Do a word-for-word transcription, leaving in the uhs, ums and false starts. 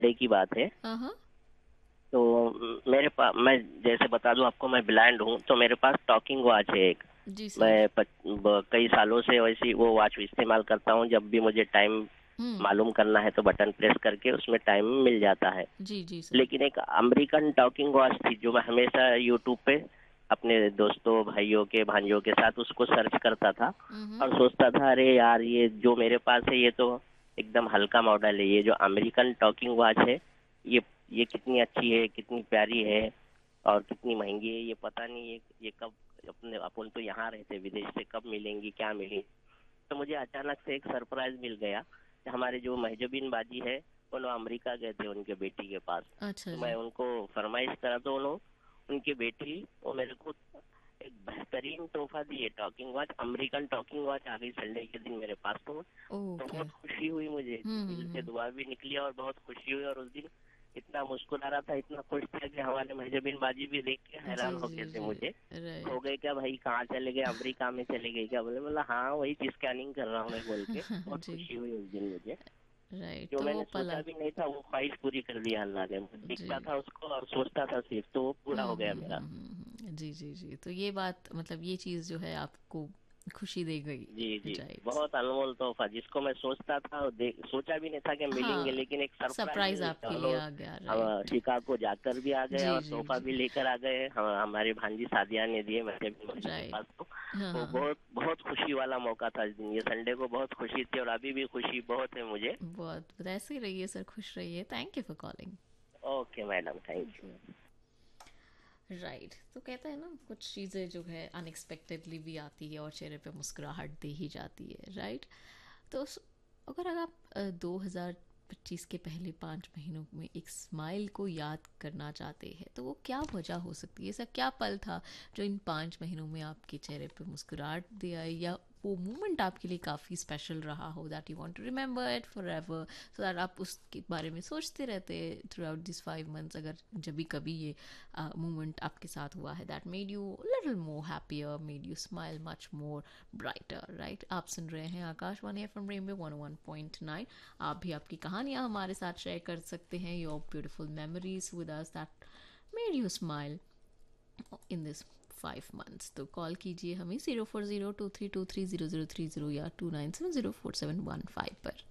Day की बात है। हाँ हाँ। तो म, मेरे पास, मैं जैसे बता दूं आपको, मैं ब्लाइंड हूँ, तो मेरे पास टॉकिंग वॉच है एक। जी सर। मैं पच, ब, कई सालों से वैसी वो वॉच इस्तेमाल करता हूँ। जब भी मुझे टाइम हम्म। मालूम करना है तो बटन प्रेस करके उसमें टाइम मिल जाता है। जी जी सर। लेकिन एक अमेरिकन टॉकिंग वॉच थी जो मैं हमेशा यूट्यूब पे अपने दोस्तों भाइयों के भांजों के साथ उसको सर्च करता था हम्म। और सोचता था, अरे यार ये जो मेरे पास है ये तो एकदम हल्का मॉडल है। ये जो अमेरिकन टॉकिंग वॉच है, ये ये कितनी अच्छी है, कितनी प्यारी है और कितनी महंगी है, ये पता नहीं ये ये कब अपने अपन तो यहाँ रहते विदेश से कब मिलेंगी, क्या मिलेंगी। तो मुझे अचानक से एक सरप्राइज मिल गया कि हमारे जो महजबीन बाजी है वो लोग अमेरिका गए थे उनके बेटी के पास। अच्छा तो मैं जी। उनको फरमाइश करा तो उन्होंने, उनकी बेटी वो मेरे को एक बेहतरीन तोहफा दिए, talking watch, American talking watch आ गई संडे के दिन मेरे पास। तो ओके। बहुत खुशी हुई मुझे, हम्म दिल से हम्म दुआ भी निकली और बहुत खुशी हुई। और उस दिन इतना मुस्कुरा रहा था, इतना खुश था कि हमारे महजबीन बाजी भी देख के हम्म। जी हैरान हो जी गए थे जी। मुझे। हो राइट। गए क्या भाई, कहाँ चले गए, अमेरिका में चले गए क्या? बोले, बोला हाँ वही स्कैनिंग कर रहा हूँ मैं, बोल के बहुत जी। खुशी हुई उस दिन मुझे। राइट, जो तो वो मैंने पल सोचा आप। भी नहीं था वो ख्वाहिश पूरी कर दिया अल्लाह ने। मुझे जी। दिखता था उसको और सोचता था सिर्फ, तो वो पूरा हुँ, हो गया हुँ, मेरा। हुँ, हुँ, हुँ। जी, जी, जी। तो ये बात मतलब ये चीज़ जो है आपको खुशी दे गई। जी जी, राइट। बहुत अनमोल तोहफा जिसको मैं सोचता था और देख सोचा भी नहीं था कि मिलेंगे, हाँ, लेकिन एक सरप्राइज सरप्राइज़ मिल गया। आपके हम लिए लोग आ गया, हम राइट। शिकागो जाकर भी आ गए जी, और जी, तोहफा भी जी। लेकर आ गए। हम हमारी भांजी सादिया ने दिए मेरे भांजी के राइट। पास। तो हाँ, वो हाँ। बहुत बहुत खुशी वाला मौका था इस दिन। ये संडे को बहुत खुशी थी और अभी भी खुशी बहुत है मुझे। बहुत बहुत ऐसे ही रहिए सर, खुश रहिए। Thank you for calling. Okay madam, thank you. Ji. Right, तो कहते हैं ना कुछ चीज़ें जो है अनएक्सपेक्टेडली भी आती है और चेहरे पे मुस्कुराहट दे ही जाती है, राइट। तो स- अगर अगर आप दो हज़ार पच्चीस के पहले पाँच महीनों में एक स्माइल को याद करना चाहते हैं तो वो क्या वजह हो सकती है? ऐसा क्या पल था जो इन पाँच महीनों में आपके चेहरे पे मुस्कुराहट दे आई, या वो मोमेंट आपके लिए काफ़ी स्पेशल रहा हो that you want to remember it for ever, so that आप उसके बारे में सोचते रहते through out this five months? अगर जब भी कभी ये मोमेंट आपके साथ हुआ है that made you little more happier, made you smile much more brighter, right. आप सुन रहे हैं Akashvani F M rainbow one one point nine. आप भी आपकी कहानियां हमारे साथ शेयर कर सकते हैं, your beautiful memories with us that made you smile in this five months. तो कॉल कीजिए हमें zero four zero to three to three zero zero three zero या to nine seven zero four seven one five पर।